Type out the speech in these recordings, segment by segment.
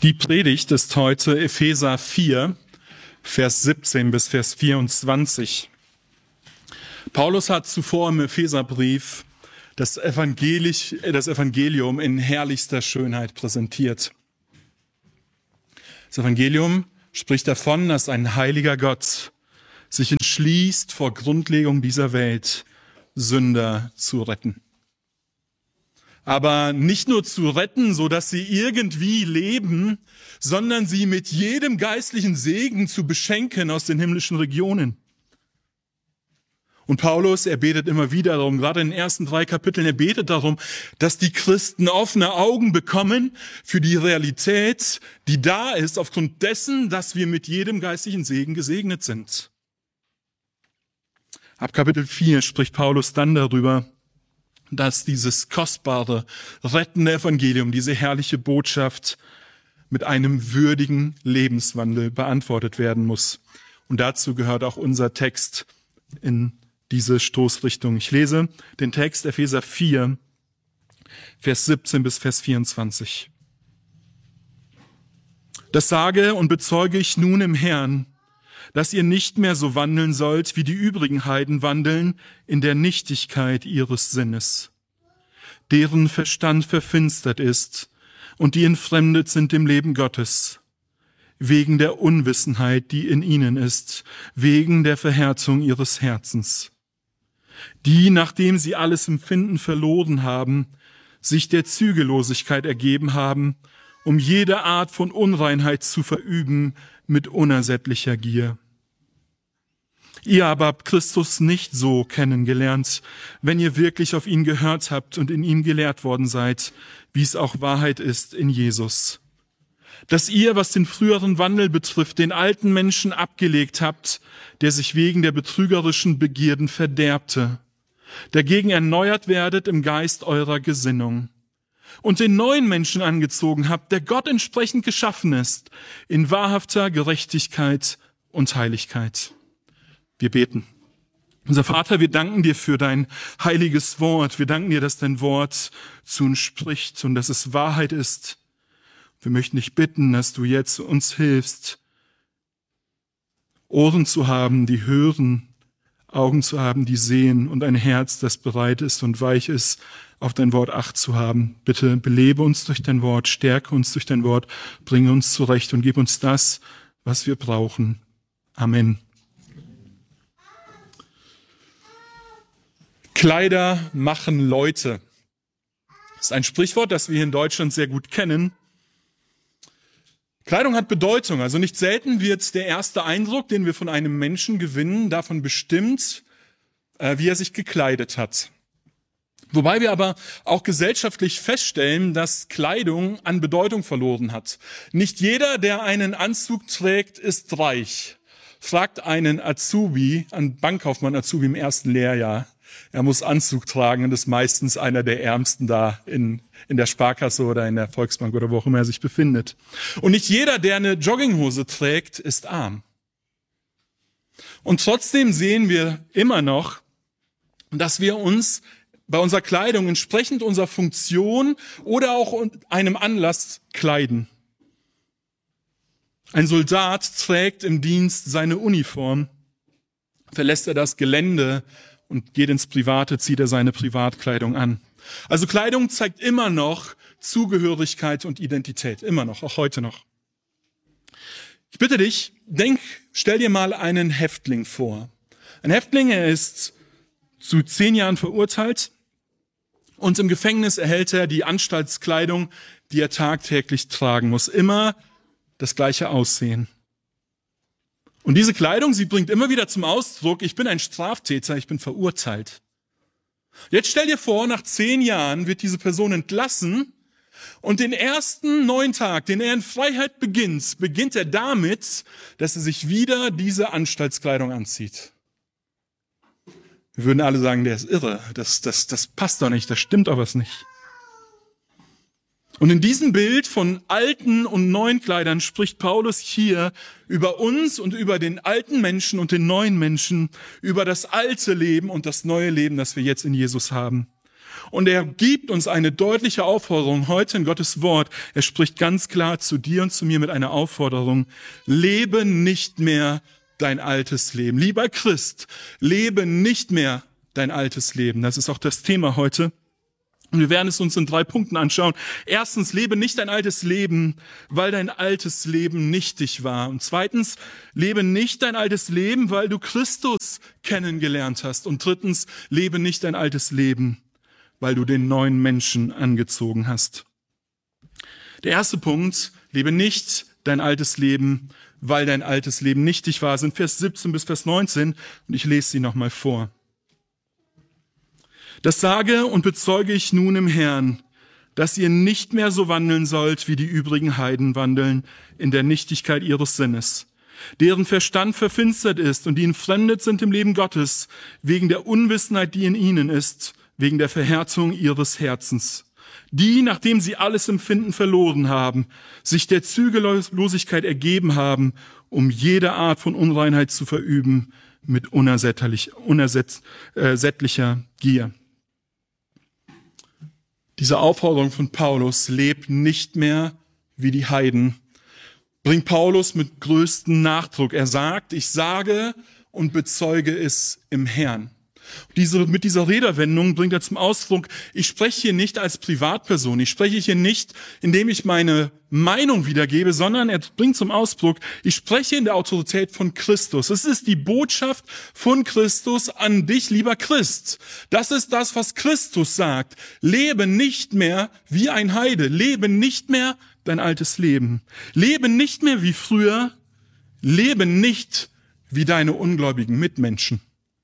Die Predigt ist heute Epheser 4, Vers 17 bis Vers 24. Paulus hat zuvor im Epheserbrief das Evangelium in herrlichster Schönheit präsentiert. Das Evangelium spricht davon, dass ein heiliger Gott sich entschließt, vor Grundlegung dieser Welt Sünder zu retten. Aber nicht nur zu retten, so dass sie irgendwie leben, sondern sie mit jedem geistlichen Segen zu beschenken aus den himmlischen Regionen. Und Paulus, er betet immer wieder darum, gerade in den ersten 3 Kapiteln, er betet darum, dass die Christen offene Augen bekommen für die Realität, die da ist, aufgrund dessen, dass wir mit jedem geistlichen Segen gesegnet sind. Ab Kapitel 4 spricht Paulus dann darüber, dass dieses kostbare, rettende Evangelium, diese herrliche Botschaft mit einem würdigen Lebenswandel beantwortet werden muss. Und dazu gehört auch unser Text in diese Stoßrichtung. Ich lese den Text Epheser 4, Vers 17 bis Vers 24. Das sage und bezeuge ich nun im Herrn, dass ihr nicht mehr so wandeln sollt, wie die übrigen Heiden wandeln, in der Nichtigkeit ihres Sinnes, deren Verstand verfinstert ist und die entfremdet sind dem Leben Gottes, wegen der Unwissenheit, die in ihnen ist, wegen der Verhärtung ihres Herzens, die, nachdem sie alles Empfinden verloren haben, sich der Zügellosigkeit ergeben haben, um jede Art von Unreinheit zu verüben mit unersättlicher Gier. Ihr aber habt Christus nicht so kennengelernt, wenn ihr wirklich auf ihn gehört habt und in ihm gelehrt worden seid, wie es auch Wahrheit ist in Jesus. Dass ihr, was den früheren Wandel betrifft, den alten Menschen abgelegt habt, der sich wegen der betrügerischen Begierden verderbte, dagegen erneuert werdet im Geist eurer Gesinnung und den neuen Menschen angezogen habt, der Gott entsprechend geschaffen ist, in wahrhafter Gerechtigkeit und Heiligkeit. Wir beten. Unser Vater, wir danken dir für dein heiliges Wort. Wir danken dir, dass dein Wort zu uns spricht und dass es Wahrheit ist. Wir möchten dich bitten, dass du jetzt uns hilfst, Ohren zu haben, die hören, Augen zu haben, die sehen und ein Herz, das bereit ist und weich ist, auf dein Wort Acht zu haben. Bitte belebe uns durch dein Wort, stärke uns durch dein Wort, bringe uns zurecht und gib uns das, was wir brauchen. Amen. Kleider machen Leute. Das ist ein Sprichwort, das wir hier in Deutschland sehr gut kennen. Kleidung hat Bedeutung. Also nicht selten wird der erste Eindruck, den wir von einem Menschen gewinnen, davon bestimmt, wie er sich gekleidet hat. Wobei wir aber auch gesellschaftlich feststellen, dass Kleidung an Bedeutung verloren hat. Nicht jeder, der einen Anzug trägt, ist reich. Fragt einen Azubi, einen Bankkaufmann Azubi im ersten Lehrjahr. Er muss Anzug tragen und ist meistens einer der Ärmsten da in der Sparkasse oder in der Volksbank oder wo auch immer er sich befindet. Und nicht jeder, der eine Jogginghose trägt, ist arm. Und trotzdem sehen wir immer noch, dass wir uns bei unserer Kleidung entsprechend unserer Funktion oder auch einem Anlass kleiden. Ein Soldat trägt im Dienst seine Uniform, verlässt er das Gelände und geht ins Private, zieht er seine Privatkleidung an. Also Kleidung zeigt immer noch Zugehörigkeit und Identität. Immer noch, auch heute noch. Ich bitte dich, stell dir mal einen Häftling vor. Ein Häftling, er ist zu 10 Jahren verurteilt und im Gefängnis erhält er die Anstaltskleidung, die er tagtäglich tragen muss. Immer das gleiche Aussehen. Und diese Kleidung, sie bringt immer wieder zum Ausdruck, ich bin ein Straftäter, ich bin verurteilt. Jetzt stell dir vor, nach 10 Jahren wird diese Person entlassen und den ersten neuen Tag, den er in Freiheit beginnt er damit, dass er sich wieder diese Anstaltskleidung anzieht. Wir würden alle sagen, der ist irre, das passt doch nicht, das stimmt doch was nicht. Und in diesem Bild von alten und neuen Kleidern spricht Paulus hier über uns und über den alten Menschen und den neuen Menschen, über das alte Leben und das neue Leben, das wir jetzt in Jesus haben. Und er gibt uns eine deutliche Aufforderung heute in Gottes Wort. Er spricht ganz klar zu dir und zu mir mit einer Aufforderung. Lebe nicht mehr dein altes Leben. Lieber Christ, lebe nicht mehr dein altes Leben. Das ist auch das Thema heute. Und wir werden es uns in 3 Punkten anschauen. Erstens, lebe nicht dein altes Leben, weil dein altes Leben nichtig war. Und zweitens, lebe nicht dein altes Leben, weil du Christus kennengelernt hast. Und drittens, lebe nicht dein altes Leben, weil du den neuen Menschen angezogen hast. Der erste Punkt, lebe nicht dein altes Leben, weil dein altes Leben nichtig war, sind Vers 17 bis Vers 19. Und ich lese sie nochmal vor. Das sage und bezeuge ich nun im Herrn, dass ihr nicht mehr so wandeln sollt, wie die übrigen Heiden wandeln, in der Nichtigkeit ihres Sinnes, deren Verstand verfinstert ist und die entfremdet sind im Leben Gottes, wegen der Unwissenheit, die in ihnen ist, wegen der Verhärtung ihres Herzens. Die, nachdem sie alles Empfinden verloren haben, sich der Zügellosigkeit ergeben haben, um jede Art von Unreinheit zu verüben, mit unersättlicher Gier. Diese Aufforderung von Paulus, lebt nicht mehr wie die Heiden, bringt Paulus mit größtem Nachdruck. Er sagt, ich sage und bezeuge es im Herrn. Mit dieser Redewendung bringt er zum Ausdruck, ich spreche hier nicht als Privatperson, ich spreche hier nicht, indem ich meine Meinung wiedergebe, sondern er bringt zum Ausdruck, ich spreche in der Autorität von Christus. Es ist die Botschaft von Christus an dich, lieber Christ. Das ist das, was Christus sagt. Lebe nicht mehr wie ein Heide, lebe nicht mehr dein altes Leben. Lebe nicht mehr wie früher, lebe nicht wie deine ungläubigen Mitmenschen.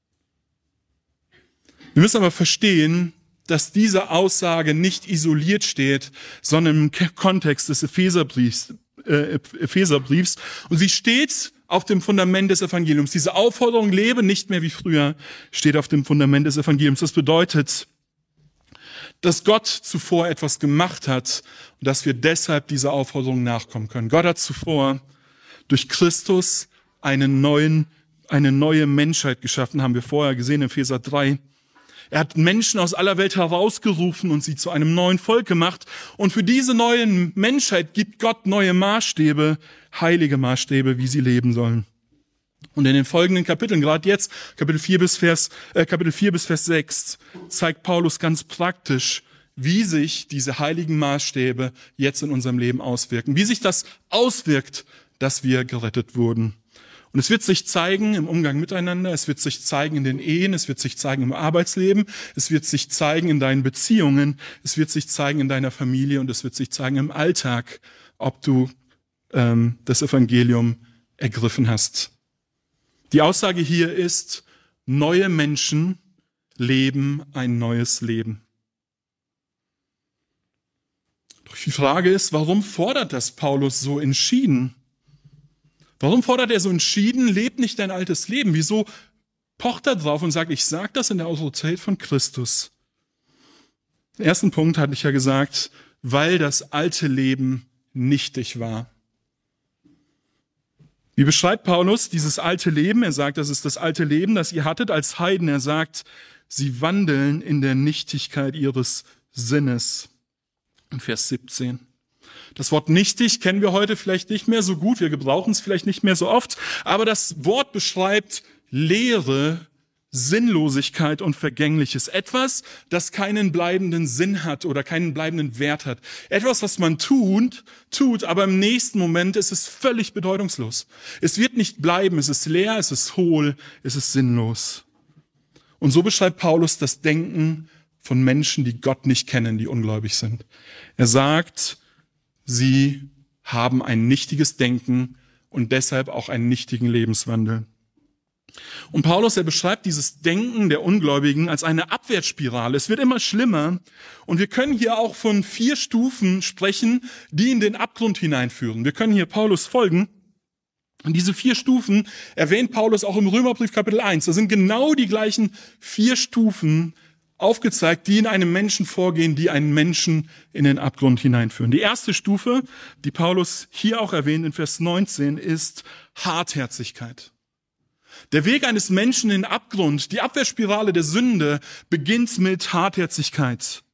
Wir müssen aber verstehen, dass diese Aussage nicht isoliert steht, sondern im Kontext des Epheserbriefs. Und sie steht auf dem Fundament des Evangeliums. Diese Aufforderung, lebe nicht mehr wie früher, steht auf dem Fundament des Evangeliums. Das bedeutet, dass Gott zuvor etwas gemacht hat und dass wir deshalb dieser Aufforderung nachkommen können. Gott hat zuvor durch Christus eine neue Menschheit geschaffen, haben wir vorher gesehen in Epheser 3. Er hat Menschen aus aller Welt herausgerufen und sie zu einem neuen Volk gemacht. Und für diese neue Menschheit gibt Gott neue Maßstäbe, heilige Maßstäbe, wie sie leben sollen. Und in den folgenden Kapiteln, gerade jetzt, Kapitel 4 bis Vers 6, zeigt Paulus ganz praktisch, wie sich diese heiligen Maßstäbe jetzt in unserem Leben auswirken. Wie sich das auswirkt, dass wir gerettet wurden. Und es wird sich zeigen im Umgang miteinander, es wird sich zeigen in den Ehen, es wird sich zeigen im Arbeitsleben, es wird sich zeigen in deinen Beziehungen, es wird sich zeigen in deiner Familie und es wird sich zeigen im Alltag, ob du das Evangelium ergriffen hast. Die Aussage hier ist, neue Menschen leben ein neues Leben. Doch die Frage ist, warum fordert das Paulus so entschieden? Warum fordert er so entschieden, lebt nicht dein altes Leben? Wieso pocht er drauf und sagt, ich sage das in der Autorität von Christus? Den ersten Punkt hatte ich ja gesagt, weil das alte Leben nichtig war. Wie beschreibt Paulus dieses alte Leben? Er sagt, das ist das alte Leben, das ihr hattet als Heiden. Er sagt, sie wandeln in der Nichtigkeit ihres Sinnes. In Vers 17. Das Wort nichtig kennen wir heute vielleicht nicht mehr so gut, wir gebrauchen es vielleicht nicht mehr so oft, aber das Wort beschreibt Leere, Sinnlosigkeit und Vergängliches. Etwas, das keinen bleibenden Sinn hat oder keinen bleibenden Wert hat. Etwas, was man tut, aber im nächsten Moment ist es völlig bedeutungslos. Es wird nicht bleiben, es ist leer, es ist hohl, es ist sinnlos. Und so beschreibt Paulus das Denken von Menschen, die Gott nicht kennen, die ungläubig sind. Er sagt, sie haben ein nichtiges Denken und deshalb auch einen nichtigen Lebenswandel. Und Paulus, er beschreibt dieses Denken der Ungläubigen als eine Abwärtsspirale. Es wird immer schlimmer. Und wir können hier auch von 4 Stufen sprechen, die in den Abgrund hineinführen. Wir können hier Paulus folgen. Und diese 4 Stufen erwähnt Paulus auch im Römerbrief Kapitel 1. Da sind genau die gleichen 4 Stufen aufgezeigt, die in einem Menschen vorgehen, die einen Menschen in den Abgrund hineinführen. Die erste Stufe, die Paulus hier auch erwähnt in Vers 19, ist Hartherzigkeit. Der Weg eines Menschen in den Abgrund, die Abwärtsspirale der Sünde, beginnt mit Hartherzigkeit.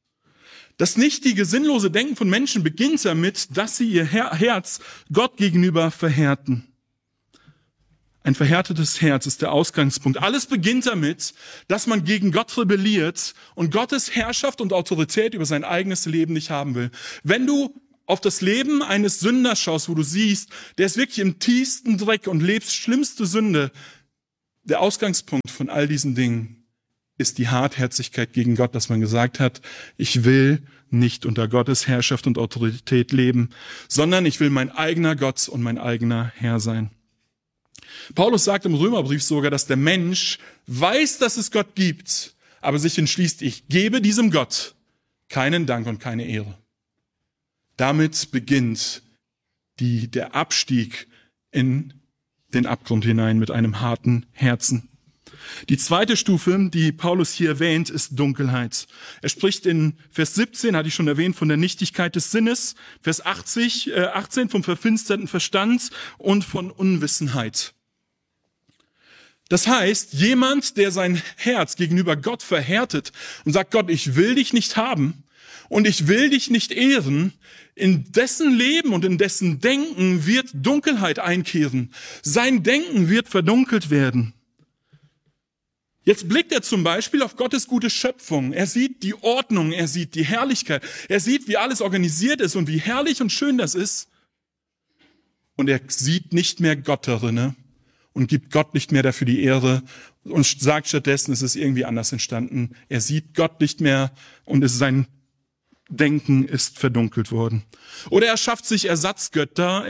Das nichtige, sinnlose Denken von Menschen beginnt damit, dass sie ihr Herz Gott gegenüber verhärten. Ein verhärtetes Herz ist der Ausgangspunkt. Alles beginnt damit, dass man gegen Gott rebelliert und Gottes Herrschaft und Autorität über sein eigenes Leben nicht haben will. Wenn du auf das Leben eines Sünders schaust, wo du siehst, der ist wirklich im tiefsten Dreck und lebt schlimmste Sünde, der Ausgangspunkt von all diesen Dingen ist die Hartherzigkeit gegen Gott, dass man gesagt hat, ich will nicht unter Gottes Herrschaft und Autorität leben, sondern ich will mein eigener Gott und mein eigener Herr sein. Paulus sagt im Römerbrief sogar, dass der Mensch weiß, dass es Gott gibt, aber sich entschließt, ich gebe diesem Gott keinen Dank und keine Ehre. Damit beginnt der Abstieg in den Abgrund hinein mit einem harten Herzen. Die zweite Stufe, die Paulus hier erwähnt, ist Dunkelheit. Er spricht in Vers 17, hatte ich schon erwähnt, von der Nichtigkeit des Sinnes, Vers 18 vom verfinsterten Verstand und von Unwissenheit. Das heißt, jemand, der sein Herz gegenüber Gott verhärtet und sagt, Gott, ich will dich nicht haben und ich will dich nicht ehren, in dessen Leben und in dessen Denken wird Dunkelheit einkehren. Sein Denken wird verdunkelt werden. Jetzt blickt er zum Beispiel auf Gottes gute Schöpfung. Er sieht die Ordnung, er sieht die Herrlichkeit, er sieht, wie alles organisiert ist und wie herrlich und schön das ist. Und er sieht nicht mehr Gott darin und gibt Gott nicht mehr dafür die Ehre und sagt stattdessen, es ist irgendwie anders entstanden. Er sieht Gott nicht mehr und sein Denken ist verdunkelt worden. Oder er schafft sich Ersatzgötter,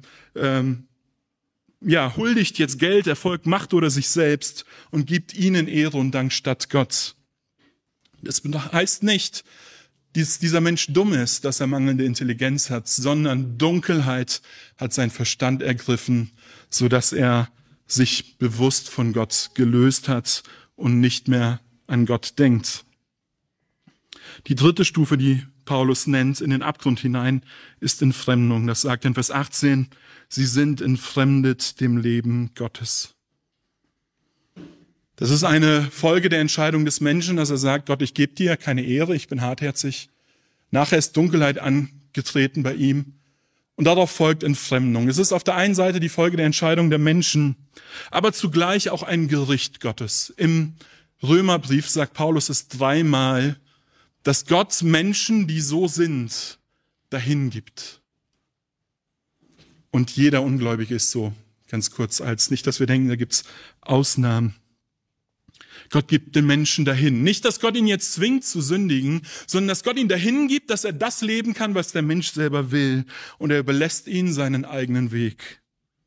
er huldigt jetzt Geld, Erfolg, Macht oder sich selbst und gibt ihnen Ehre und Dank statt Gott. Das heißt nicht, dass dieser Mensch dumm ist, dass er mangelnde Intelligenz hat, sondern Dunkelheit hat seinen Verstand ergriffen, so dass er sich bewusst von Gott gelöst hat und nicht mehr an Gott denkt. Die dritte Stufe, die Paulus nennt, in den Abgrund hinein, ist Entfremdung. Das sagt er in Vers 18, sie sind entfremdet dem Leben Gottes. Das ist eine Folge der Entscheidung des Menschen, dass er sagt, Gott, ich gebe dir keine Ehre, ich bin hartherzig. Nachher ist Dunkelheit angetreten bei ihm und darauf folgt Entfremdung. Es ist auf der einen Seite die Folge der Entscheidung der Menschen, aber zugleich auch ein Gericht Gottes. Im Römerbrief sagt Paulus es dreimal, dass Gott Menschen, die so sind, dahin gibt. Und jeder Ungläubige ist so, ganz kurz als nicht, dass wir denken, da gibt's Ausnahmen. Gott gibt den Menschen dahin. Nicht, dass Gott ihn jetzt zwingt zu sündigen, sondern dass Gott ihn dahin gibt, dass er das leben kann, was der Mensch selber will. Und er überlässt ihn seinen eigenen Weg.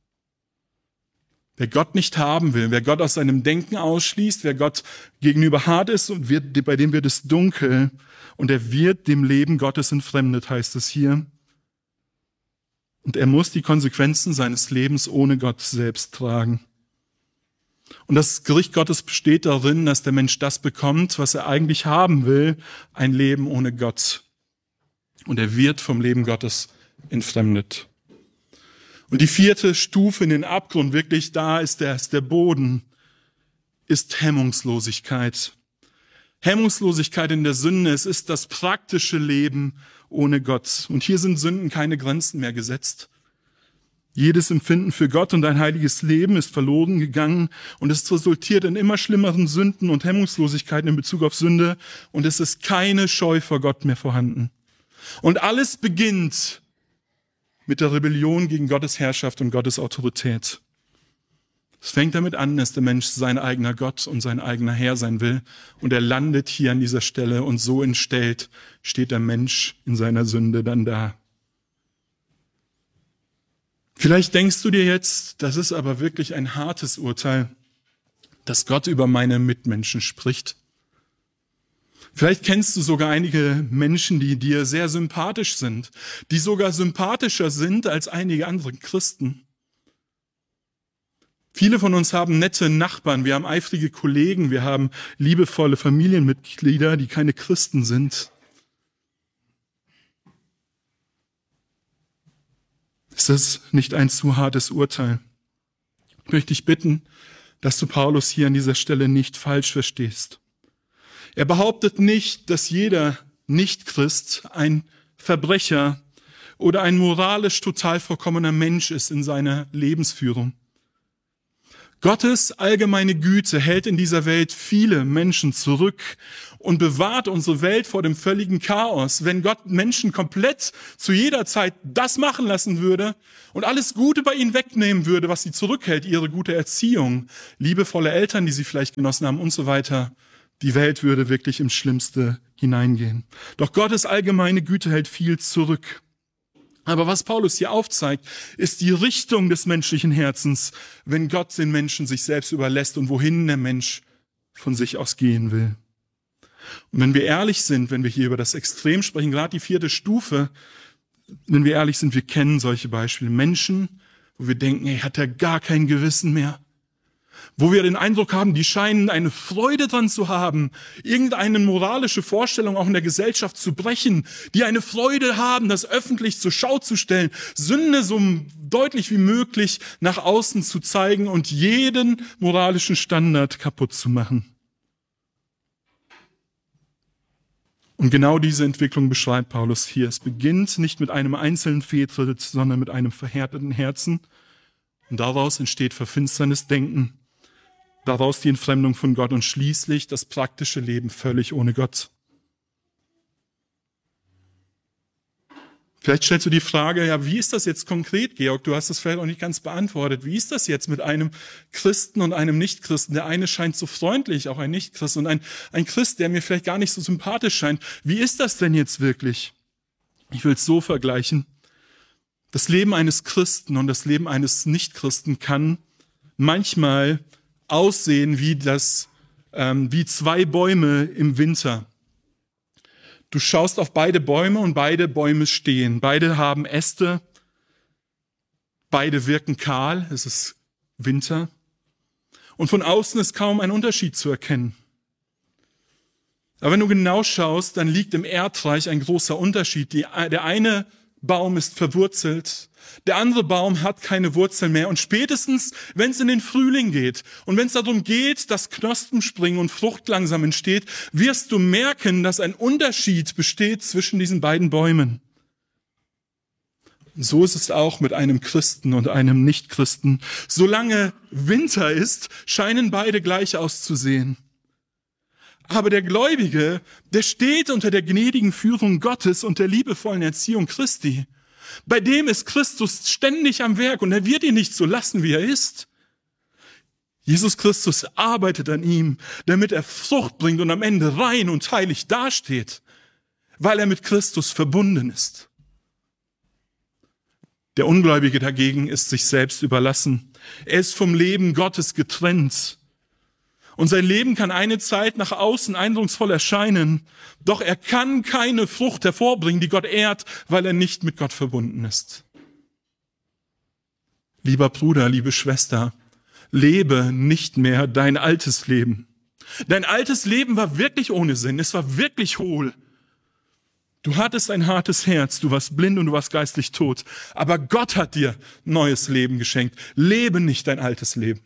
Wer Gott nicht haben will, wer Gott aus seinem Denken ausschließt, wer Gott gegenüber hart ist und bei dem wird es dunkel und er wird dem Leben Gottes entfremdet, heißt es hier. Und er muss die Konsequenzen seines Lebens ohne Gott selbst tragen. Und das Gericht Gottes besteht darin, dass der Mensch das bekommt, was er eigentlich haben will, ein Leben ohne Gott. Und er wird vom Leben Gottes entfremdet. Und die vierte Stufe in den Abgrund, wirklich da ist der Boden, ist Hemmungslosigkeit. Hemmungslosigkeit in der Sünde, es ist das praktische Leben ohne Gott. Und hier sind Sünden keine Grenzen mehr gesetzt. Jedes Empfinden für Gott und ein heiliges Leben ist verloren gegangen und es resultiert in immer schlimmeren Sünden und Hemmungslosigkeiten in Bezug auf Sünde und es ist keine Scheu vor Gott mehr vorhanden. Und alles beginnt mit der Rebellion gegen Gottes Herrschaft und Gottes Autorität. Es fängt damit an, dass der Mensch sein eigener Gott und sein eigener Herr sein will und er landet hier an dieser Stelle und so entstellt steht der Mensch in seiner Sünde dann da. Vielleicht denkst du dir jetzt, das ist aber wirklich ein hartes Urteil, dass Gott über meine Mitmenschen spricht. Vielleicht kennst du sogar einige Menschen, die dir sehr sympathisch sind, die sogar sympathischer sind als einige andere Christen. Viele von uns haben nette Nachbarn, wir haben eifrige Kollegen, wir haben liebevolle Familienmitglieder, die keine Christen sind. Ist das nicht ein zu hartes Urteil? Ich möchte dich bitten, dass du Paulus hier an dieser Stelle nicht falsch verstehst. Er behauptet nicht, dass jeder Nichtchrist ein Verbrecher oder ein moralisch total vollkommener Mensch ist in seiner Lebensführung. Gottes allgemeine Güte hält in dieser Welt viele Menschen zurück und bewahrt unsere Welt vor dem völligen Chaos. Wenn Gott Menschen komplett zu jeder Zeit das machen lassen würde und alles Gute bei ihnen wegnehmen würde, was sie zurückhält, ihre gute Erziehung, liebevolle Eltern, die sie vielleicht genossen haben und so weiter, die Welt würde wirklich ins Schlimmste hineingehen. Doch Gottes allgemeine Güte hält viel zurück. Aber was Paulus hier aufzeigt, ist die Richtung des menschlichen Herzens, wenn Gott den Menschen sich selbst überlässt und wohin der Mensch von sich aus gehen will. Und wenn wir ehrlich sind, wenn wir hier über das Extrem sprechen, gerade die 4. Stufe, wenn wir ehrlich sind, wir kennen solche Beispiele. Menschen, wo wir denken, ey, hat er gar kein Gewissen mehr. Wo wir den Eindruck haben, die scheinen eine Freude dran zu haben, irgendeine moralische Vorstellung auch in der Gesellschaft zu brechen, die eine Freude haben, das öffentlich zur Schau zu stellen, Sünde so deutlich wie möglich nach außen zu zeigen und jeden moralischen Standard kaputt zu machen. Und genau diese Entwicklung beschreibt Paulus hier. Es beginnt nicht mit einem einzelnen Fehltritt, sondern mit einem verhärteten Herzen. Und daraus entsteht verfinsternes Denken. Daraus die Entfremdung von Gott und schließlich das praktische Leben völlig ohne Gott. Vielleicht stellst du die Frage, ja, wie ist das jetzt konkret, Georg? Du hast das vielleicht auch nicht ganz beantwortet. Wie ist das jetzt mit einem Christen und einem Nichtchristen? Der eine scheint so freundlich, auch ein Nichtchrist, und ein Christ, der mir vielleicht gar nicht so sympathisch scheint. Wie ist das denn jetzt wirklich? Ich will es so vergleichen. Das Leben eines Christen und das Leben eines Nichtchristen kann manchmal aussehen wie 2 Bäume im Winter. Du schaust auf beide Bäume und beide Bäume stehen. Beide haben Äste. Beide wirken kahl. Es ist Winter. Und von außen ist kaum ein Unterschied zu erkennen. Aber wenn du genau schaust, dann liegt im Erdreich ein großer Unterschied. Der eine Baum ist verwurzelt, der andere Baum hat keine Wurzeln mehr. Und spätestens, wenn es in den Frühling geht und wenn es darum geht, dass Knospen springen und Frucht langsam entsteht, wirst du merken, dass ein Unterschied besteht zwischen diesen beiden Bäumen. Und so ist es auch mit einem Christen und einem Nichtchristen. Solange Winter ist, scheinen beide gleich auszusehen. Aber der Gläubige, der steht unter der gnädigen Führung Gottes und der liebevollen Erziehung Christi. Bei dem ist Christus ständig am Werk und er wird ihn nicht so lassen, wie er ist. Jesus Christus arbeitet an ihm, damit er Frucht bringt und am Ende rein und heilig dasteht, weil er mit Christus verbunden ist. Der Ungläubige dagegen ist sich selbst überlassen. Er ist vom Leben Gottes getrennt. Und sein Leben kann eine Zeit nach außen eindrucksvoll erscheinen, doch er kann keine Frucht hervorbringen, die Gott ehrt, weil er nicht mit Gott verbunden ist. Lieber Bruder, liebe Schwester, lebe nicht mehr dein altes Leben. Dein altes Leben war wirklich ohne Sinn, es war wirklich hohl. Du hattest ein hartes Herz, du warst blind und du warst geistlich tot, aber Gott hat dir neues Leben geschenkt. Lebe nicht dein altes Leben.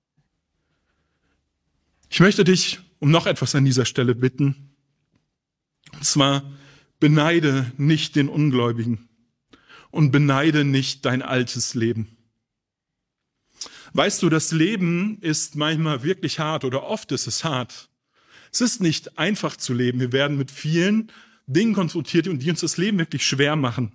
Ich möchte dich um noch etwas an dieser Stelle bitten. Und zwar, beneide nicht den Ungläubigen und beneide nicht dein altes Leben. Weißt du, das Leben ist manchmal wirklich hart oder oft ist es hart. Es ist nicht einfach zu leben. Wir werden mit vielen Dingen konfrontiert, die uns das Leben wirklich schwer machen.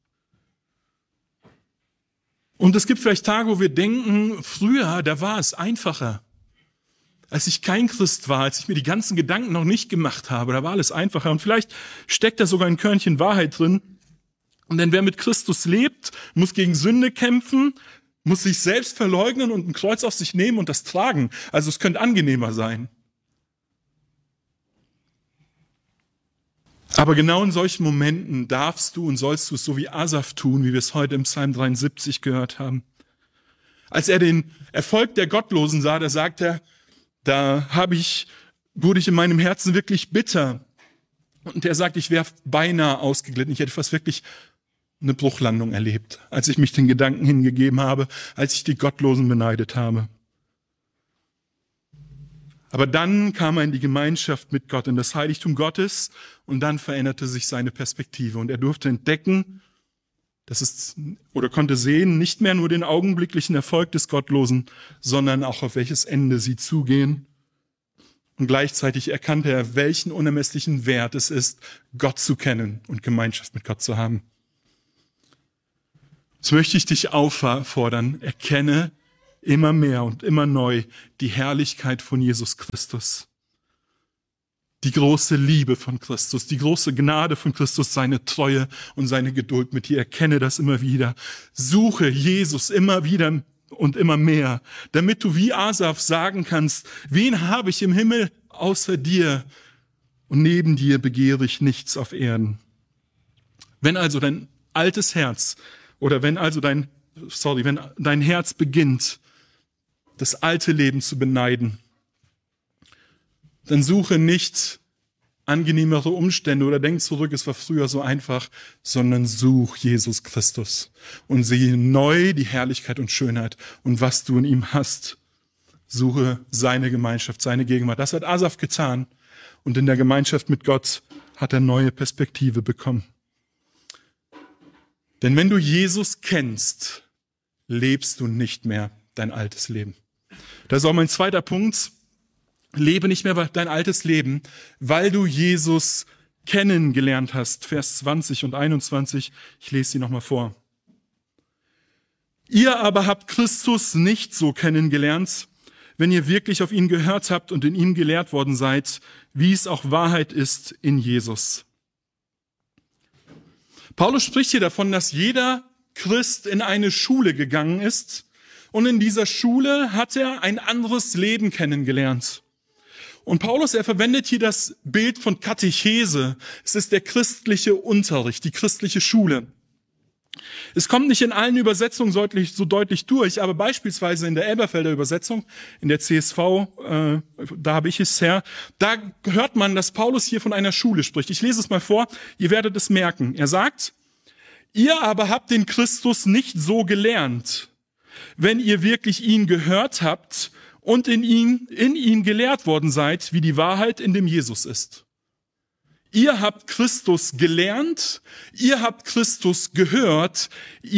Und es gibt vielleicht Tage, wo wir denken, früher, da war es einfacher. Als ich kein Christ war, als ich mir die ganzen Gedanken noch nicht gemacht habe, da war alles einfacher. Und vielleicht steckt da sogar ein Körnchen Wahrheit drin. Und denn wer mit Christus lebt, muss gegen Sünde kämpfen, muss sich selbst verleugnen und ein Kreuz auf sich nehmen und das tragen. Also es könnte angenehmer sein. Aber genau in solchen Momenten darfst du und sollst du es so wie Asaf tun, wie wir es heute im Psalm 73 gehört haben. Als er den Erfolg der Gottlosen sah, da sagt er, wurde ich in meinem Herzen wirklich bitter. Und er sagt, ich wäre beinahe ausgeglitten. Ich hätte fast wirklich eine Bruchlandung erlebt, als ich mich den Gedanken hingegeben habe, als ich die Gottlosen beneidet habe. Aber dann kam er in die Gemeinschaft mit Gott, in das Heiligtum Gottes, und dann veränderte sich seine Perspektive. Und er durfte entdecken, konnte sehen, nicht mehr nur den augenblicklichen Erfolg des Gottlosen, sondern auch auf welches Ende sie zugehen. Und gleichzeitig erkannte er, welchen unermesslichen Wert es ist, Gott zu kennen und Gemeinschaft mit Gott zu haben. Jetzt möchte ich dich auffordern, erkenne immer mehr und immer neu die Herrlichkeit von Jesus Christus. Die große Liebe von Christus, die große Gnade von Christus, seine Treue und seine Geduld mit dir. Erkenne das immer wieder. Suche Jesus immer wieder und immer mehr, damit du wie Asaf sagen kannst, wen habe ich im Himmel außer dir? Und neben dir begehre ich nichts auf Erden. Wenn also dein altes Herz wenn dein Herz beginnt, das alte Leben zu beneiden, dann suche nicht angenehmere Umstände oder denk zurück, es war früher so einfach, sondern such Jesus Christus und sehe neu die Herrlichkeit und Schönheit und was du in ihm hast. Suche seine Gemeinschaft, seine Gegenwart. Das hat Asaf getan und in der Gemeinschaft mit Gott hat er neue Perspektive bekommen. Denn wenn du Jesus kennst, lebst du nicht mehr dein altes Leben. Das ist auch mein zweiter Punkt. Lebe nicht mehr dein altes Leben, weil du Jesus kennengelernt hast. Vers 20 und 21, ich lese sie nochmal vor. Ihr aber habt Christus nicht so kennengelernt, wenn ihr wirklich auf ihn gehört habt und in ihm gelehrt worden seid, wie es auch Wahrheit ist in Jesus. Paulus spricht hier davon, dass jeder Christ in eine Schule gegangen ist und in dieser Schule hat er ein anderes Leben kennengelernt. Und Paulus, er verwendet hier das Bild von Katechese. Es ist der christliche Unterricht, die christliche Schule. Es kommt nicht in allen Übersetzungen so deutlich durch, aber beispielsweise in der Elberfelder Übersetzung, in der CSV, da habe ich es her, da hört man, dass Paulus hier von einer Schule spricht. Ich lese es mal vor, ihr werdet es merken. Er sagt, ihr aber habt den Christus nicht so gelernt, wenn ihr wirklich ihn gehört habt und in ihn gelehrt worden seid, wie die Wahrheit in dem Jesus ist. Ihr habt Christus gelernt, ihr habt Christus gehört,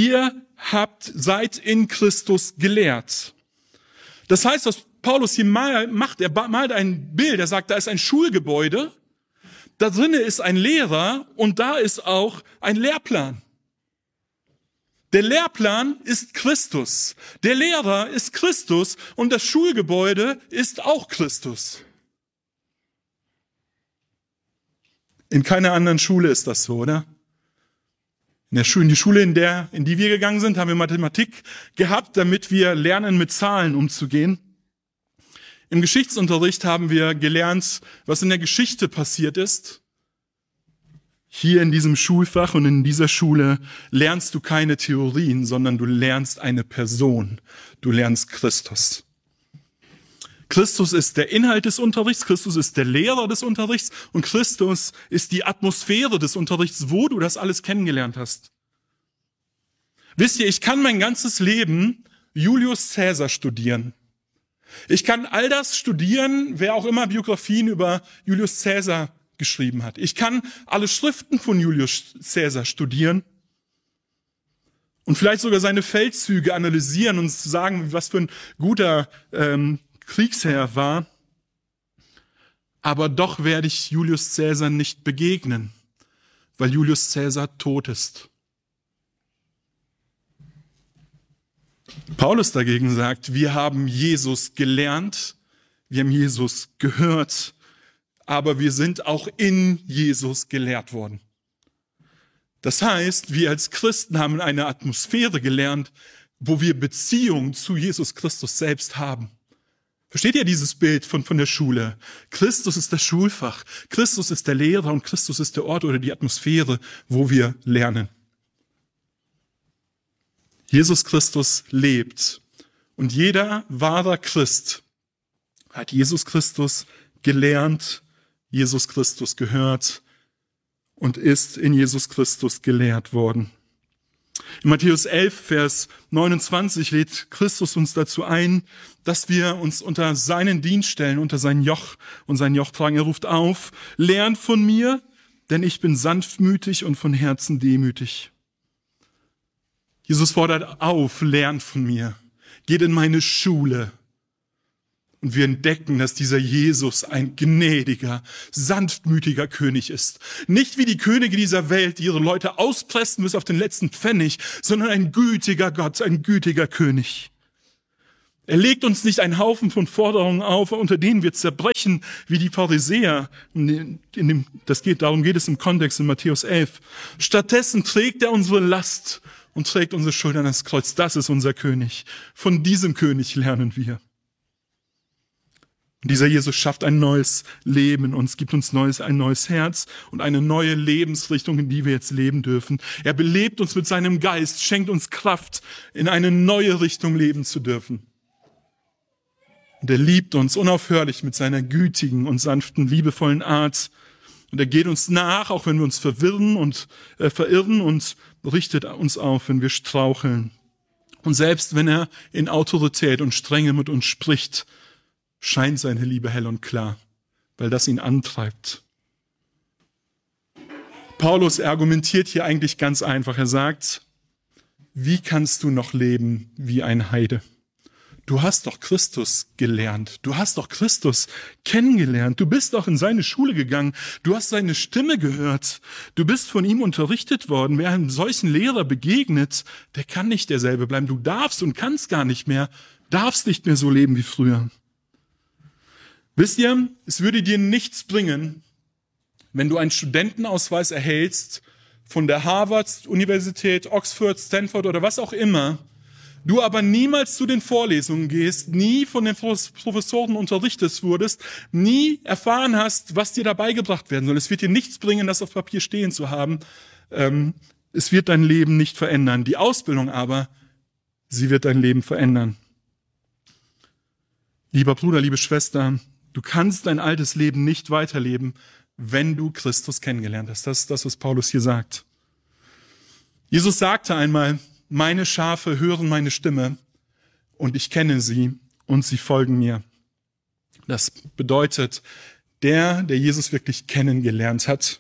seid in Christus gelehrt. Das heißt, was Paulus hier macht, er malt ein Bild, er sagt, da ist ein Schulgebäude, da drinnen ist ein Lehrer und da ist auch ein Lehrplan. Der Lehrplan ist Christus, der Lehrer ist Christus und das Schulgebäude ist auch Christus. In keiner anderen Schule ist das so, oder? In die Schule, in die wir gegangen sind, haben wir Mathematik gehabt, damit wir lernen, mit Zahlen umzugehen. Im Geschichtsunterricht haben wir gelernt, was in der Geschichte passiert ist. Hier in diesem Schulfach und in dieser Schule lernst du keine Theorien, sondern du lernst eine Person. Du lernst Christus. Christus ist der Inhalt des Unterrichts, Christus ist der Lehrer des Unterrichts und Christus ist die Atmosphäre des Unterrichts, wo du das alles kennengelernt hast. Wisst ihr, ich kann mein ganzes Leben Julius Caesar studieren. Ich kann all das studieren, wer auch immer Biografien über Julius Caesar geschrieben hat. Ich kann alle Schriften von Julius Caesar studieren und vielleicht sogar seine Feldzüge analysieren und sagen, was für ein guter Kriegsherr war, aber doch werde ich Julius Caesar nicht begegnen, weil Julius Caesar tot ist. Paulus dagegen sagt, wir haben Jesus gelernt, wir haben Jesus gehört, aber wir sind auch in Jesus gelehrt worden. Das heißt, wir als Christen haben eine Atmosphäre gelernt, wo wir Beziehung zu Jesus Christus selbst haben. Versteht ihr dieses Bild von der Schule? Christus ist das Schulfach, Christus ist der Lehrer und Christus ist der Ort oder die Atmosphäre, wo wir lernen. Jesus Christus lebt und jeder wahre Christ hat Jesus Christus gelernt, Jesus Christus gehört und ist in Jesus Christus gelehrt worden. In Matthäus 11, Vers 29 lädt Christus uns dazu ein, dass wir uns unter seinen Dienst stellen, unter sein Joch und sein Joch tragen. Er ruft auf, lernt von mir, denn ich bin sanftmütig und von Herzen demütig. Jesus fordert auf, lernt von mir, geht in meine Schule. Und wir entdecken, dass dieser Jesus ein gnädiger, sanftmütiger König ist. Nicht wie die Könige dieser Welt, die ihre Leute auspressen bis auf den letzten Pfennig, sondern ein gütiger Gott, ein gütiger König. Er legt uns nicht einen Haufen von Forderungen auf, unter denen wir zerbrechen, wie die Pharisäer. Darum geht es im Kontext in Matthäus 11. Stattdessen trägt er unsere Last und trägt unsere Schuld an das Kreuz. Das ist unser König. Von diesem König lernen wir. Und dieser Jesus schafft ein neues Leben in uns, gibt uns ein neues Herz und eine neue Lebensrichtung, in die wir jetzt leben dürfen. Er belebt uns mit seinem Geist, schenkt uns Kraft, in eine neue Richtung leben zu dürfen. Und er liebt uns unaufhörlich mit seiner gütigen und sanften, liebevollen Art. Und er geht uns nach, auch wenn wir uns verirren und richtet uns auf, wenn wir straucheln. Und selbst wenn er in Autorität und Strenge mit uns spricht, scheint seine Liebe hell und klar, weil das ihn antreibt. Paulus argumentiert hier eigentlich ganz einfach. Er sagt, wie kannst du noch leben wie ein Heide? Du hast doch Christus gelernt. Du hast doch Christus kennengelernt. Du bist doch in seine Schule gegangen. Du hast seine Stimme gehört. Du bist von ihm unterrichtet worden. Wer einem solchen Lehrer begegnet, der kann nicht derselbe bleiben. Du darfst und kannst gar nicht mehr, darfst nicht mehr so leben wie früher. Wisst ihr, es würde dir nichts bringen, wenn du einen Studentenausweis erhältst von der Harvard-Universität, Oxford, Stanford oder was auch immer, du aber niemals zu den Vorlesungen gehst, nie von den Professoren unterrichtet wurdest, nie erfahren hast, was dir da beigebracht werden soll. Es wird dir nichts bringen, das auf Papier stehen zu haben. Es wird dein Leben nicht verändern. Die Ausbildung aber, sie wird dein Leben verändern. Lieber Bruder, liebe Schwester, du kannst dein altes Leben nicht weiterleben, wenn du Christus kennengelernt hast. Das ist das, was Paulus hier sagt. Jesus sagte einmal, meine Schafe hören meine Stimme und ich kenne sie und sie folgen mir. Das bedeutet, der Jesus wirklich kennengelernt hat,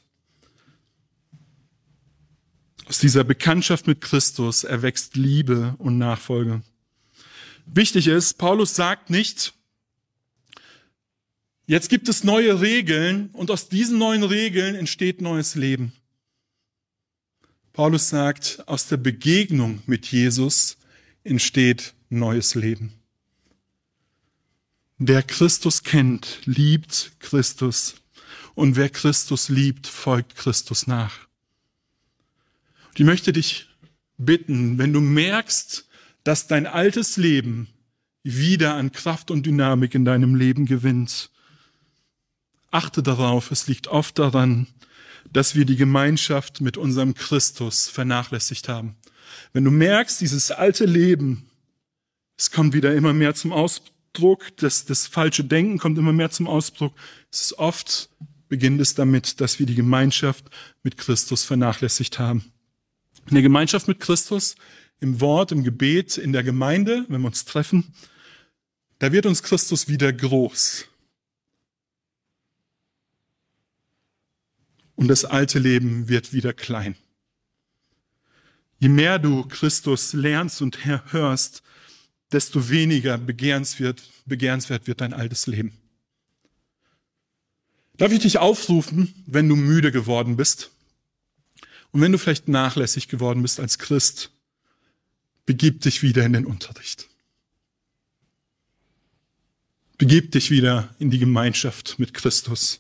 aus dieser Bekanntschaft mit Christus erwächst Liebe und Nachfolge. Wichtig ist, Paulus sagt nicht, jetzt gibt es neue Regeln und aus diesen neuen Regeln entsteht neues Leben. Paulus sagt, aus der Begegnung mit Jesus entsteht neues Leben. Wer Christus kennt, liebt Christus. Und wer Christus liebt, folgt Christus nach. Und ich möchte dich bitten, wenn du merkst, dass dein altes Leben wieder an Kraft und Dynamik in deinem Leben gewinnt, achte darauf, es liegt oft daran, dass wir die Gemeinschaft mit unserem Christus vernachlässigt haben. Wenn du merkst, dieses alte Leben, es kommt wieder immer mehr zum Ausdruck, das falsche Denken kommt immer mehr zum Ausdruck, beginnt es damit, dass wir die Gemeinschaft mit Christus vernachlässigt haben. In der Gemeinschaft mit Christus, im Wort, im Gebet, in der Gemeinde, wenn wir uns treffen, da wird uns Christus wieder groß. Und das alte Leben wird wieder klein. Je mehr du Christus lernst und hörst, desto weniger begehrenswert wird dein altes Leben. Darf ich dich aufrufen, wenn du müde geworden bist und wenn du vielleicht nachlässig geworden bist als Christ, begib dich wieder in den Unterricht. Begib dich wieder in die Gemeinschaft mit Christus.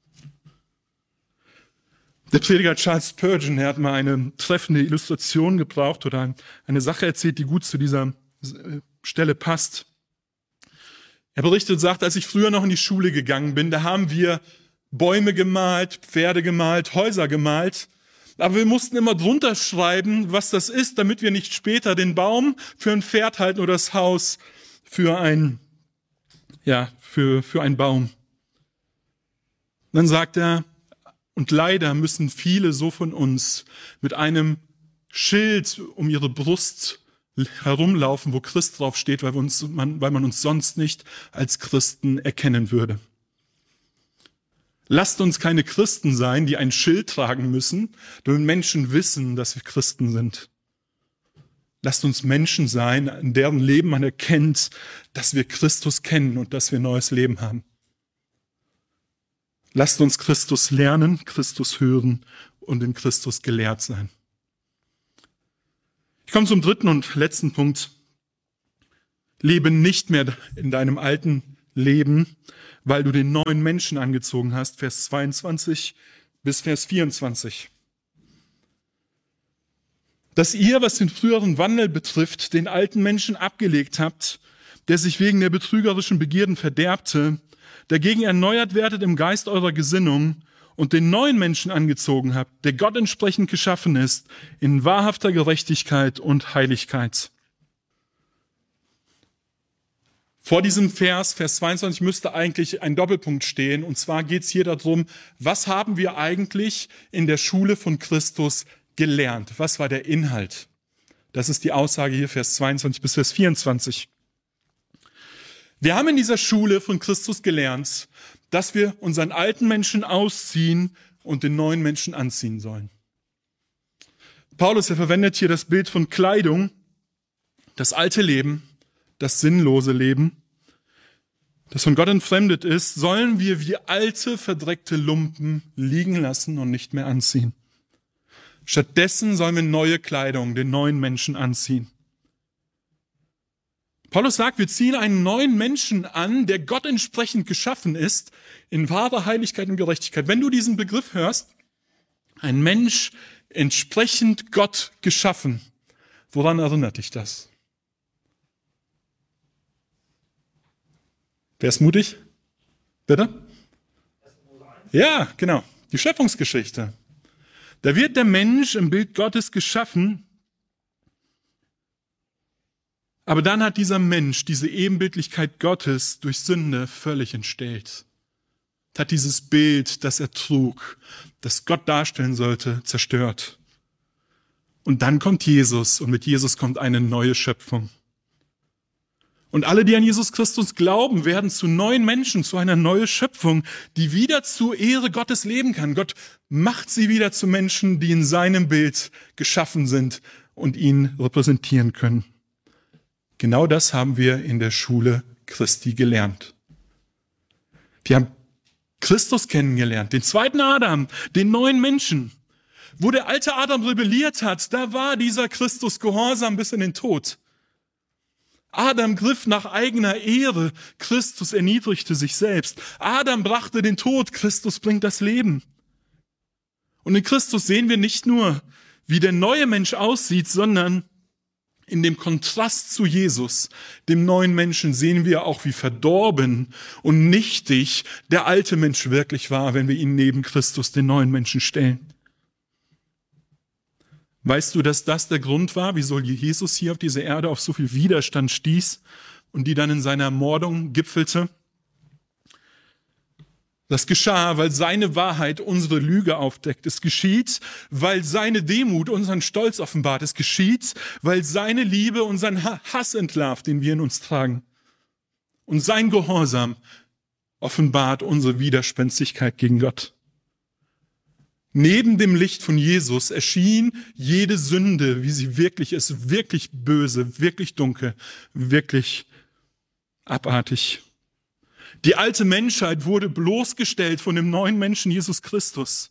Der Prediger Charles Spurgeon, er hat mal eine treffende Illustration gebraucht oder eine Sache erzählt, die gut zu dieser Stelle passt. Er berichtet, sagt, als ich früher noch in die Schule gegangen bin, da haben wir Bäume gemalt, Pferde gemalt, Häuser gemalt. Aber wir mussten immer drunter schreiben, was das ist, damit wir nicht später den Baum für ein Pferd halten oder das Haus für einen Baum. Dann sagt er, und leider müssen viele so von uns mit einem Schild um ihre Brust herumlaufen, wo Christ drauf steht, weil man uns sonst nicht als Christen erkennen würde. Lasst uns keine Christen sein, die ein Schild tragen müssen, damit Menschen wissen, dass wir Christen sind. Lasst uns Menschen sein, in deren Leben man erkennt, dass wir Christus kennen und dass wir neues Leben haben. Lasst uns Christus lernen, Christus hören und in Christus gelehrt sein. Ich komme zum dritten und letzten Punkt. Lebe nicht mehr in deinem alten Leben, weil du den neuen Menschen angezogen hast. Vers 22 bis Vers 24. Dass ihr, was den früheren Wandel betrifft, den alten Menschen abgelegt habt, der sich wegen der betrügerischen Begierden verderbte, dagegen erneuert werdet im Geist eurer Gesinnung und den neuen Menschen angezogen habt, der Gott entsprechend geschaffen ist, in wahrhafter Gerechtigkeit und Heiligkeit. Vor diesem Vers 22, müsste eigentlich ein Doppelpunkt stehen. Und zwar geht es hier darum, was haben wir eigentlich in der Schule von Christus gelernt? Was war der Inhalt? Das ist die Aussage hier, Vers 22 bis Vers 24. Wir haben in dieser Schule von Christus gelernt, dass wir unseren alten Menschen ausziehen und den neuen Menschen anziehen sollen. Paulus, er verwendet hier das Bild von Kleidung, das alte Leben, das sinnlose Leben, das von Gott entfremdet ist, sollen wir wie alte, verdreckte Lumpen liegen lassen und nicht mehr anziehen. Stattdessen sollen wir neue Kleidung, den neuen Menschen anziehen. Paulus sagt, wir ziehen einen neuen Menschen an, der Gott entsprechend geschaffen ist, in wahrer Heiligkeit und Gerechtigkeit. Wenn du diesen Begriff hörst, ein Mensch entsprechend Gott geschaffen, woran erinnert dich das? Wer ist mutig? Bitte? Ja, genau. Die Schöpfungsgeschichte. Da wird der Mensch im Bild Gottes geschaffen, aber dann hat dieser Mensch diese Ebenbildlichkeit Gottes durch Sünde völlig entstellt. Hat dieses Bild, das er trug, das Gott darstellen sollte, zerstört. Und dann kommt Jesus und mit Jesus kommt eine neue Schöpfung. Und alle, die an Jesus Christus glauben, werden zu neuen Menschen, zu einer neuen Schöpfung, die wieder zur Ehre Gottes leben kann. Gott macht sie wieder zu Menschen, die in seinem Bild geschaffen sind und ihn repräsentieren können. Genau das haben wir in der Schule Christi gelernt. Wir haben Christus kennengelernt, den zweiten Adam, den neuen Menschen. Wo der alte Adam rebelliert hat, da war dieser Christus gehorsam bis in den Tod. Adam griff nach eigener Ehre, Christus erniedrigte sich selbst. Adam brachte den Tod, Christus bringt das Leben. Und in Christus sehen wir nicht nur, wie der neue Mensch aussieht, sondern in dem Kontrast zu Jesus, dem neuen Menschen, sehen wir auch, wie verdorben und nichtig der alte Mensch wirklich war, wenn wir ihn neben Christus, den neuen Menschen, stellen. Weißt du, dass das der Grund war, wieso Jesus hier auf dieser Erde auf so viel Widerstand stieß und die dann in seiner Ermordung gipfelte? Das geschah, weil seine Wahrheit unsere Lüge aufdeckt. Es geschieht, weil seine Demut unseren Stolz offenbart. Es geschieht, weil seine Liebe unseren Hass entlarvt, den wir in uns tragen. Und sein Gehorsam offenbart unsere Widerspenstigkeit gegen Gott. Neben dem Licht von Jesus erschien jede Sünde, wie sie wirklich ist, wirklich böse, wirklich dunkel, wirklich abartig. Die alte Menschheit wurde bloßgestellt von dem neuen Menschen Jesus Christus.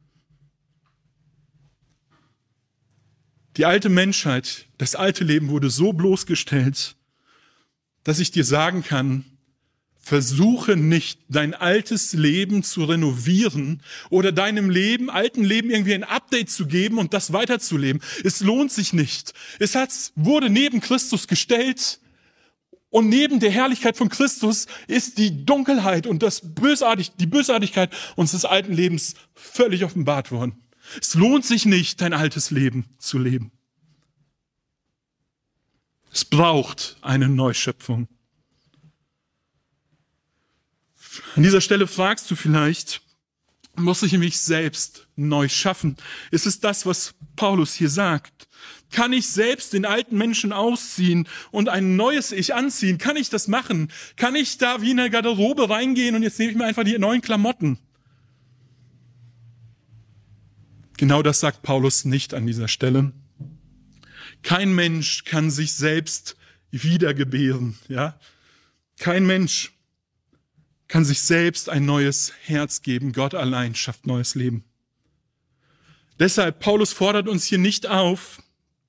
Die alte Menschheit, das alte Leben wurde so bloßgestellt, dass ich dir sagen kann, versuche nicht, dein altes Leben zu renovieren oder deinem alten Leben irgendwie ein Update zu geben und das weiterzuleben. Es lohnt sich nicht. Wurde neben Christus gestellt und neben der Herrlichkeit von Christus ist die Dunkelheit und die Bösartigkeit unseres alten Lebens völlig offenbart worden. Es lohnt sich nicht, dein altes Leben zu leben. Es braucht eine Neuschöpfung. An dieser Stelle fragst du vielleicht, muss ich mich selbst neu schaffen. Es ist das, was Paulus hier sagt. Kann ich selbst den alten Menschen ausziehen und ein neues Ich anziehen? Kann ich das machen? Kann ich da wie in eine Garderobe reingehen und jetzt nehme ich mir einfach die neuen Klamotten? Genau das sagt Paulus nicht an dieser Stelle. Kein Mensch kann sich selbst wiedergebären, ja? Kein Mensch kann sich selbst ein neues Herz geben. Gott allein schafft neues Leben. Deshalb, Paulus fordert uns hier nicht auf,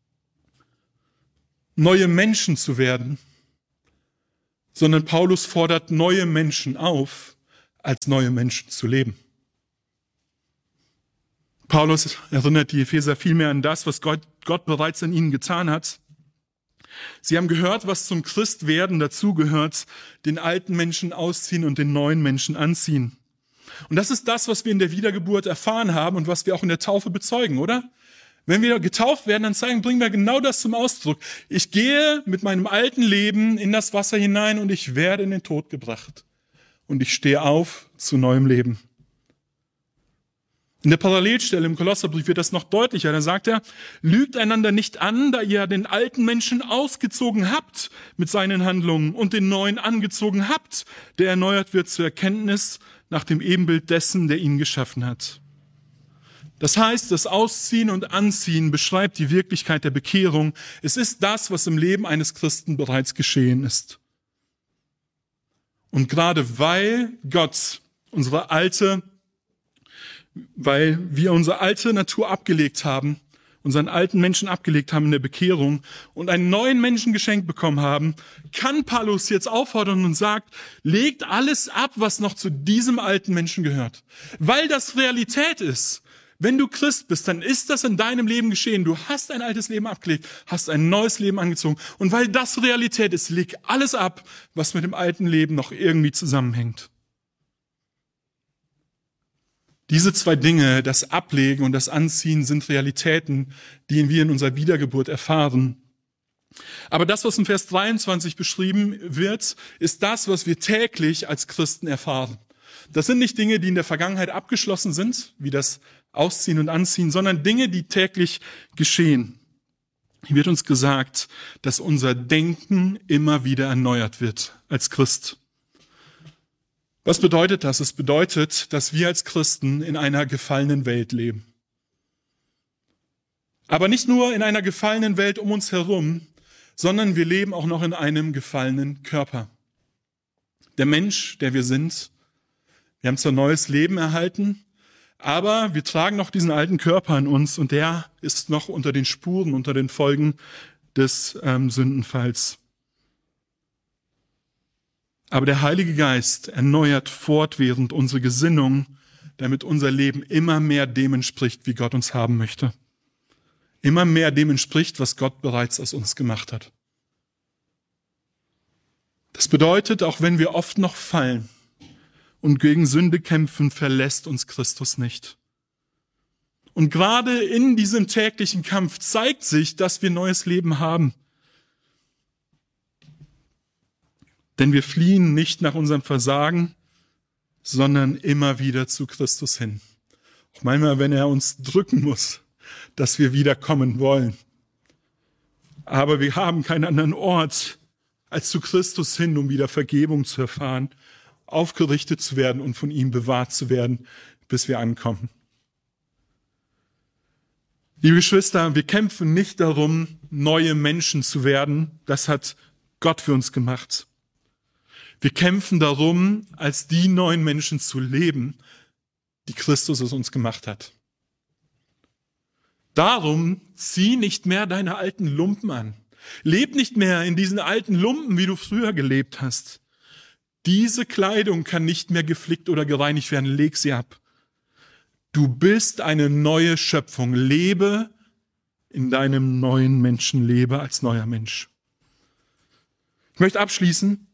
neue Menschen zu werden, sondern Paulus fordert neue Menschen auf, als neue Menschen zu leben. Paulus erinnert die Epheser vielmehr an das, was Gott bereits an ihnen getan hat. Sie haben gehört, was zum Christwerden dazugehört, den alten Menschen ausziehen und den neuen Menschen anziehen. Und das ist das, was wir in der Wiedergeburt erfahren haben und was wir auch in der Taufe bezeugen, oder? Wenn wir getauft werden, dann bringen wir genau das zum Ausdruck. Ich gehe mit meinem alten Leben in das Wasser hinein und ich werde in den Tod gebracht. Und ich stehe auf zu neuem Leben. In der Parallelstelle im Kolosserbrief wird das noch deutlicher. Da sagt er, lügt einander nicht an, da ihr den alten Menschen ausgezogen habt mit seinen Handlungen und den neuen angezogen habt, der erneuert wird zur Erkenntnis nach dem Ebenbild dessen, der ihn geschaffen hat. Das heißt, das Ausziehen und Anziehen beschreibt die Wirklichkeit der Bekehrung. Es ist das, was im Leben eines Christen bereits geschehen ist. Und gerade weil wir unsere alte Natur abgelegt haben, unseren alten Menschen abgelegt haben in der Bekehrung und einen neuen Menschen geschenkt bekommen haben, kann Paulus jetzt auffordern und sagt, legt alles ab, was noch zu diesem alten Menschen gehört. Weil das Realität ist. Wenn du Christ bist, dann ist das in deinem Leben geschehen. Du hast ein altes Leben abgelegt, hast ein neues Leben angezogen. Und weil das Realität ist, leg alles ab, was mit dem alten Leben noch irgendwie zusammenhängt. Diese zwei Dinge, das Ablegen und das Anziehen, sind Realitäten, die wir in unserer Wiedergeburt erfahren. Aber das, was in Vers 23 beschrieben wird, ist das, was wir täglich als Christen erfahren. Das sind nicht Dinge, die in der Vergangenheit abgeschlossen sind, wie das Ausziehen und Anziehen, sondern Dinge, die täglich geschehen. Hier wird uns gesagt, dass unser Denken immer wieder erneuert wird als Christ. Was bedeutet das? Es bedeutet, dass wir als Christen in einer gefallenen Welt leben. Aber nicht nur in einer gefallenen Welt um uns herum, sondern wir leben auch noch in einem gefallenen Körper. Der Mensch, der wir sind, wir haben zwar neues Leben erhalten, aber wir tragen noch diesen alten Körper in uns und der ist noch unter den Spuren, unter den Folgen des Sündenfalls. Aber der Heilige Geist erneuert fortwährend unsere Gesinnung, damit unser Leben immer mehr dem entspricht, wie Gott uns haben möchte. Immer mehr dem entspricht, was Gott bereits aus uns gemacht hat. Das bedeutet, auch wenn wir oft noch fallen und gegen Sünde kämpfen, verlässt uns Christus nicht. Und gerade in diesem täglichen Kampf zeigt sich, dass wir neues Leben haben. Denn wir fliehen nicht nach unserem Versagen, sondern immer wieder zu Christus hin. Auch manchmal, wenn er uns drücken muss, dass wir wiederkommen wollen. Aber wir haben keinen anderen Ort als zu Christus hin, um wieder Vergebung zu erfahren, aufgerichtet zu werden und von ihm bewahrt zu werden, bis wir ankommen. Liebe Geschwister, wir kämpfen nicht darum, neue Menschen zu werden. Das hat Gott für uns gemacht. Wir kämpfen darum, als die neuen Menschen zu leben, die Christus aus uns gemacht hat. Darum zieh nicht mehr deine alten Lumpen an. Leb nicht mehr in diesen alten Lumpen, wie du früher gelebt hast. Diese Kleidung kann nicht mehr geflickt oder gereinigt werden. Leg sie ab. Du bist eine neue Schöpfung. Lebe in deinem neuen Menschen. Lebe als neuer Mensch. Ich möchte abschließen.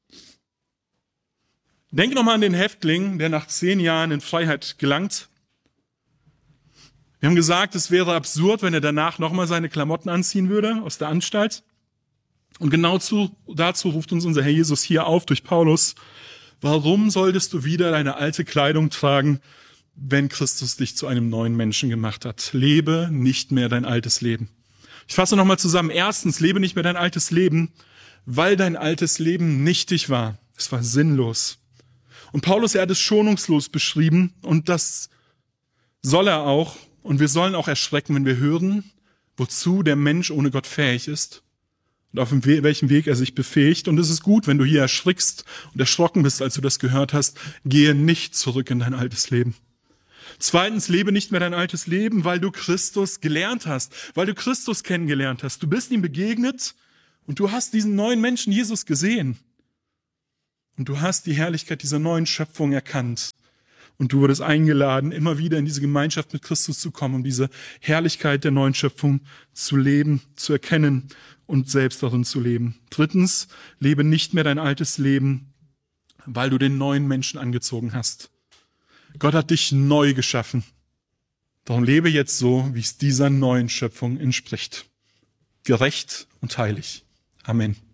Denk nochmal an den Häftling, der nach 10 Jahren in Freiheit gelangt. Wir haben gesagt, es wäre absurd, wenn er danach nochmal seine Klamotten anziehen würde aus der Anstalt. Und genau dazu ruft uns unser Herr Jesus hier auf durch Paulus. Warum solltest du wieder deine alte Kleidung tragen, wenn Christus dich zu einem neuen Menschen gemacht hat. Lebe nicht mehr dein altes Leben. Ich fasse nochmal zusammen. Erstens, lebe nicht mehr dein altes Leben, weil dein altes Leben nichtig war. Es war sinnlos. Und Paulus, er hat es schonungslos beschrieben und das soll er auch. Und wir sollen auch erschrecken, wenn wir hören, wozu der Mensch ohne Gott fähig ist und auf welchem Weg er sich befähigt. Und es ist gut, wenn du hier erschrickst und erschrocken bist, als du das gehört hast. Gehe nicht zurück in dein altes Leben. Zweitens, lebe nicht mehr dein altes Leben, weil du Christus gelernt hast, weil du Christus kennengelernt hast. Du bist ihm begegnet und du hast diesen neuen Menschen Jesus gesehen. Und du hast die Herrlichkeit dieser neuen Schöpfung erkannt. Und du wurdest eingeladen, immer wieder in diese Gemeinschaft mit Christus zu kommen, um diese Herrlichkeit der neuen Schöpfung zu leben, zu erkennen und selbst darin zu leben. Drittens, lebe nicht mehr dein altes Leben, weil du den neuen Menschen angezogen hast. Gott hat dich neu geschaffen. Darum lebe jetzt so, wie es dieser neuen Schöpfung entspricht. Gerecht und heilig. Amen.